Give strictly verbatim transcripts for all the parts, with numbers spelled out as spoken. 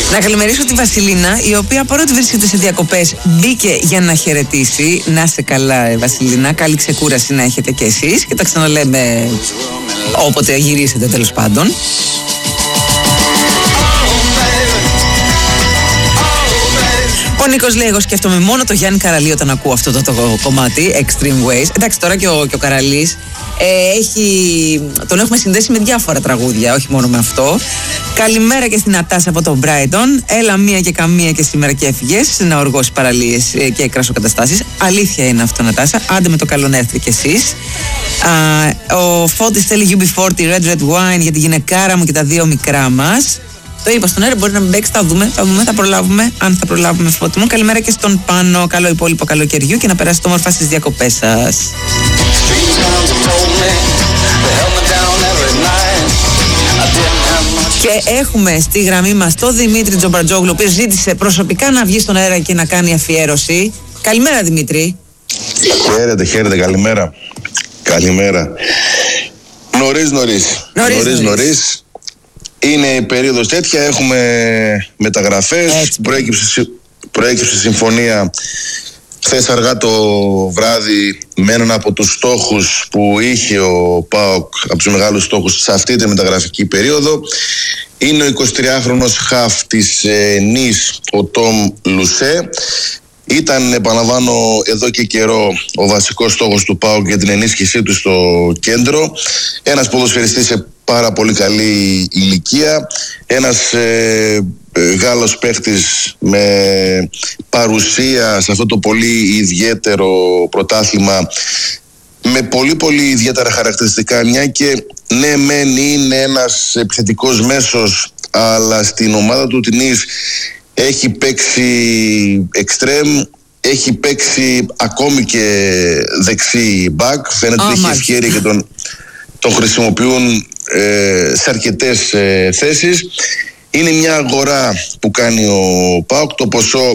Να καλημερίσω τη Βασιλίνα, η οποία παρότι βρίσκεται σε διακοπές μπήκε για να χαιρετήσει. Να είσαι καλά, Βασιλίνα. Καλή ξεκούραση να έχετε κι εσείς. Και τα ξαναλέμε όποτε γυρίσετε, τέλος πάντων. Ο Νίκος λέει: εγώ σκέφτομαι μόνο το Γιάννη Καραλή όταν ακούω αυτό το, το, το κομμάτι, Extreme Ways. Εντάξει, τώρα και ο, και ο Καραλής ε, έχει, τον έχουμε συνδέσει με διάφορα τραγούδια, όχι μόνο με αυτό. Καλημέρα και στην Νατάσα από τον Brighton. Έλα μία και καμία και σήμερα και έφυγες να οργώσει παραλίες και κρασοκαταστάσεις. Αλήθεια είναι αυτό, Νατάσα. Άντε με το καλό να έρθετε κι εσείς. Α, ο Φώτης θέλει γιου μπι φορτί Red Red Wine για τη γυναικάρα μου και τα δύο μικρά μας. Το είπα στον αέρα, μπορεί να μην παίξει, θα δούμε, θα δούμε, θα προλάβουμε, αν θα προλάβουμε, Φώτη μου. Καλημέρα και στον Πάνο, καλό υπόλοιπο καλοκαιριού και να περάσετε όμορφα στις διακοπές σας. Και έχουμε στη γραμμή μας τον Δημήτρη Τζομπαρτζόγλου, ο οποίος ζήτησε προσωπικά να βγει στον αέρα και να κάνει αφιέρωση. Καλημέρα, Δημήτρη. Χαίρετε, χαίρετε, καλημέρα. Καλημέρα. Νωρίς, νωρίς. Νωρίς, νωρίς. νωρίς. Είναι η περίοδος τέτοια, έχουμε μεταγραφές, προέκυψε, προέκυψε συμφωνία χθες αργά το βράδυ με έναν από τους στόχους που είχε ο ΠΑΟΚ, από τους μεγάλους στόχους σε αυτή τη μεταγραφική περίοδο. Είναι ο εικοσιτριάχρονος χαφ της ε, Νις, ο Τόμ Λουσέ. Ήταν, επαναλαμβάνω, εδώ και καιρό ο βασικός στόχος του ΠΑΟΚ για την ενίσχυσή του στο κέντρο. Ένας ποδοσφαιριστής σε πάρα πολύ καλή ηλικία. Ένας ε, Γάλλος παίχτης με παρουσία σε αυτό το πολύ ιδιαίτερο πρωτάθλημα, με πολύ πολύ ιδιαίτερα χαρακτηριστικά, μια και ναι μεν είναι ένας επιθετικός μέσος, αλλά στην ομάδα του την Νις έχει παίξει εξτρέμ, έχει παίξει ακόμη και δεξί μπακ. Φαίνεται ότι έχει ευχέρεια και τον, τον χρησιμοποιούν ε, σε αρκετές ε, θέσεις. Είναι μια αγορά που κάνει ο ΠΑΟΚ. Το ποσό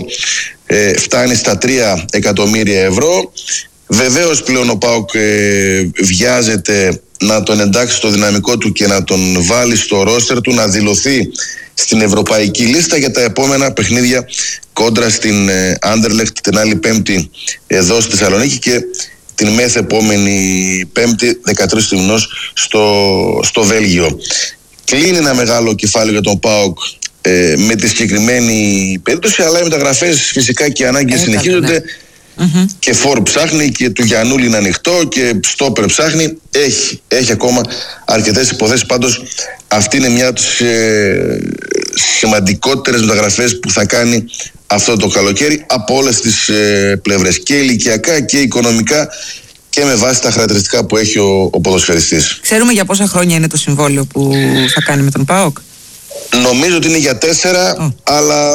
ε, φτάνει στα τρία εκατομμύρια ευρώ. Βεβαίως πλέον ο ΠΑΟΚ ε, βιάζεται να τον εντάξει στο δυναμικό του και να τον βάλει στο ρόστερ του, να δηλωθεί στην ευρωπαϊκή λίστα για τα επόμενα παιχνίδια κόντρα στην Anderlecht την άλλη Πέμπτη εδώ στη Θεσσαλονίκη και την μεθεπόμενη Πέμπτη δεκατρείς του μηνός στο, στο Βέλγιο. Κλείνει ένα μεγάλο κεφάλαιο για τον ΠΑΟΚ ε, με τη συγκεκριμένη περίπτωση, αλλά οι μεταγραφές φυσικά και οι ανάγκες ε, συνεχίζονται. Ναι. Mm-hmm. Και φορ ψάχνει και του Γιαννούλη είναι ανοιχτό και στόπερ ψάχνει. Έχει, έχει ακόμα αρκετές υποθέσεις. Πάντως αυτή είναι μια από τις ε, σημαντικότερες μεταγραφές που θα κάνει αυτό το καλοκαίρι από όλες τις ε, πλευρές, και ηλικιακά και οικονομικά και με βάση τα χαρακτηριστικά που έχει ο, ο ποδοσφαιριστής. Ξέρουμε για πόσα χρόνια είναι το συμβόλαιο που θα κάνει με τον ΠΑΟΚ? Νομίζω ότι είναι για τέσσερα, oh. αλλά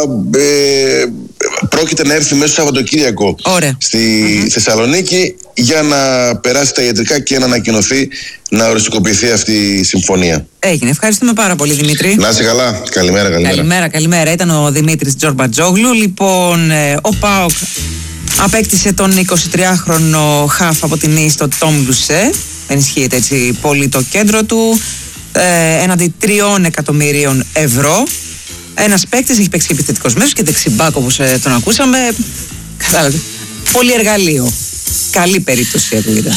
ε, πρόκειται να έρθει μέσα στο Σαββατοκύριακο Ωραία. στη uh-huh. Θεσσαλονίκη για να περάσει τα ιατρικά και να ανακοινωθεί, να οριστικοποιηθεί αυτή η συμφωνία. Έγινε. Ευχαριστούμε πάρα πολύ, Δημήτρη. Να είσαι καλά. Καλημέρα, καλημέρα. Καλημέρα, καλημέρα. Ήταν ο Δημήτρης Τζορμπατζόγλου. Λοιπόν, ε, ο ΠΑΟΚ απέκτησε τον εικοσιτριάχρονο χαφ από την Νις, τον Τόμ Λουσέ. Ενισχύεται έτσι πολύ το κέντρο του. Ε, έναντι τριών εκατομμυρίων ευρώ. Ένας παίκτης, έχει παίξει επιθετικός μέσος και δεξιμπάκ όπως ε, τον ακούσαμε. Κατάλαβε. Πολύ εργαλείο. Καλή περίπτωση ακούγεται.